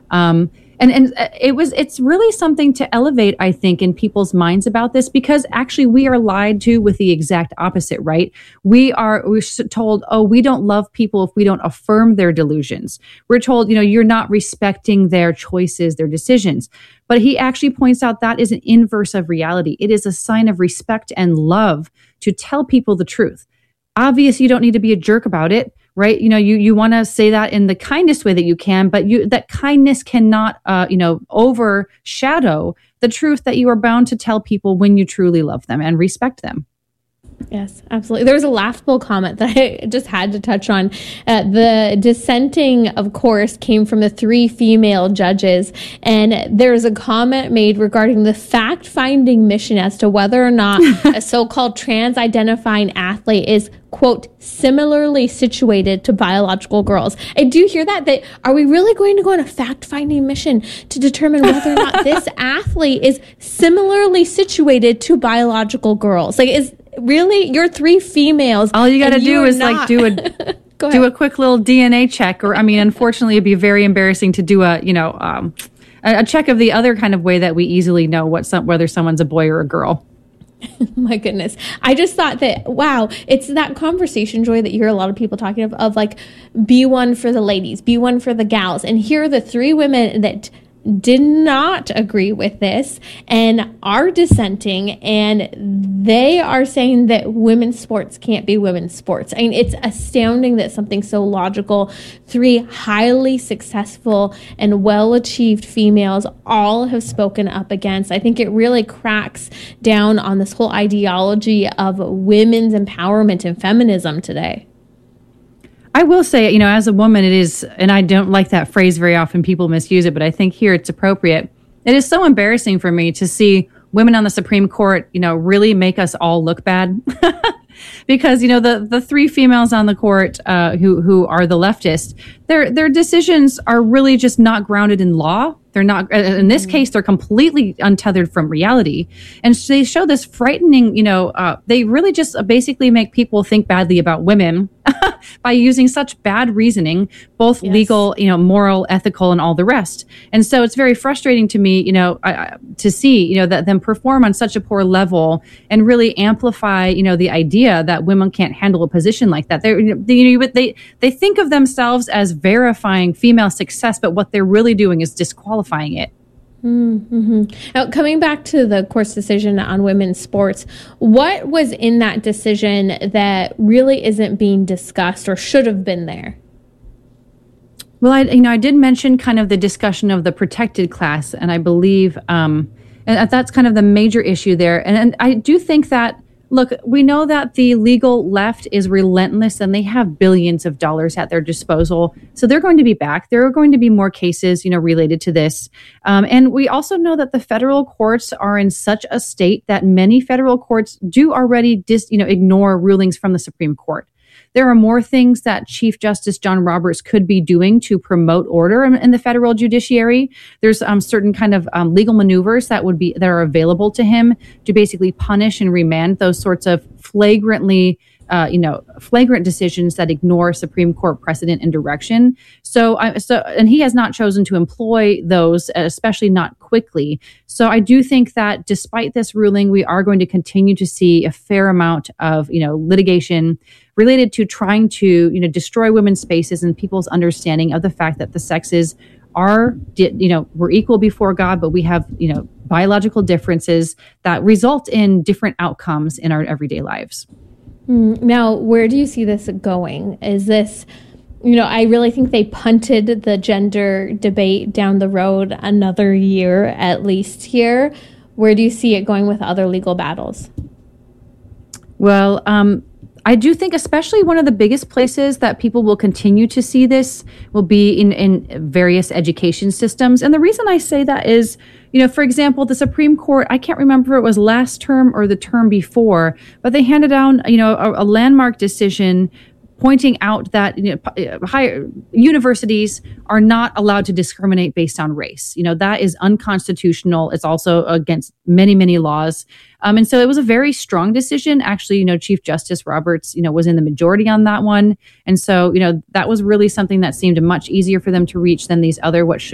And it's really something to elevate, I think, in people's minds about this, because actually we are lied to with the exact opposite, right? We're told, oh, we don't love people if we don't affirm their delusions. We're told, you're not respecting their choices, their decisions. But he actually points out that is an inverse of reality. It is a sign of respect and love to tell people the truth. Obviously, you don't need to be a jerk about it, right? You want to say that in the kindest way that you can, but that kindness cannot, overshadow the truth that you are bound to tell people when you truly love them and respect them. Yes, absolutely. There was a laughable comment that I just had to touch on. The dissenting, of course, came from the 3 female judges. And there's a comment made regarding the fact-finding mission as to whether or not a so-called trans-identifying athlete is, quote, similarly situated to biological girls. I do hear that are we really going to go on a fact-finding mission to determine whether or not this athlete is similarly situated to biological girls? Really, you're 3 females. All you got to do is do a quick little DNA check, or unfortunately, it'd be very embarrassing to do a check of the other kind of way that we easily know whether someone's a boy or a girl. My goodness. I just thought that, wow, it's that conversation, Joy, that you hear a lot of people talking of be one for the ladies, be one for the gals. And here are the 3 women that did not agree with this and are dissenting, and they are saying that women's sports can't be women's sports. I mean, it's astounding that something so logical, 3 highly successful and well-achieved females all have spoken up against. I think it really cracks down on this whole ideology of women's empowerment and feminism today. I will say, as a woman, it is, and I don't like that phrase very often, people misuse it, but I think here it's appropriate. It is so embarrassing for me to see women on the Supreme Court, really make us all look bad. Because, the 3 females on the court who are the leftists, their decisions are really just not grounded in law. They're not, in this case, they're completely untethered from reality. And they show this frightening, they really just basically make people think badly about women by using such bad reasoning, both legal, moral, ethical, and all the rest. And so it's very frustrating to me, to see, that them perform on such a poor level and really amplify, the idea that women can't handle a position like that. They think of themselves as verifying female success, but what they're really doing is disqualifying it. Mm-hmm. Now, coming back to the court's decision on women's sports, what was in that decision that really isn't being discussed or should have been there? Well, I did mention kind of the discussion of the protected class, and I believe and that's kind of the major issue there. And I do think that, look, we know that the legal left is relentless and they have billions of dollars at their disposal. So they're going to be back. There are going to be more cases, related to this. And we also know that the federal courts are in such a state that many federal courts do already ignore rulings from the Supreme Court. There are more things that Chief Justice John Roberts could be doing to promote order in the federal judiciary. There's certain kind of legal maneuvers that are available to him to basically punish and remand those sorts of flagrant decisions that ignore Supreme Court precedent and direction. And he has not chosen to employ those, especially not quickly. So I do think that despite this ruling, we are going to continue to see a fair amount of, litigation related to trying to, destroy women's spaces and people's understanding of the fact that the sexes we're equal before God, but we have, biological differences that result in different outcomes in our everyday lives. Now, where do you see this going? Is this, I really think they punted the gender debate down the road another year, at least here. Where do you see it going with other legal battles? Well, I do think especially one of the biggest places that people will continue to see this will be in various education systems. And the reason I say that is, for example, the Supreme Court, I can't remember if it was last term or the term before, but they handed down, a landmark decision pointing out that higher universities are not allowed to discriminate based on race. That is unconstitutional. It's also against many, many laws. And so it was a very strong decision. Actually, Chief Justice Roberts, was in the majority on that one. And so, that was really something that seemed much easier for them to reach than these other what should